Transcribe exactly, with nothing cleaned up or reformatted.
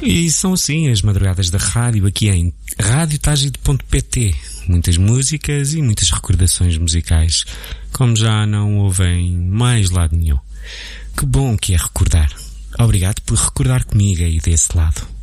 E são assim as madrugadas da rádio aqui em rádio tágido ponto pt. Muitas músicas e muitas recordações musicais, como já não ouvem mais lado nenhum. Que bom que é recordar. Obrigado por recordar comigo aí desse lado.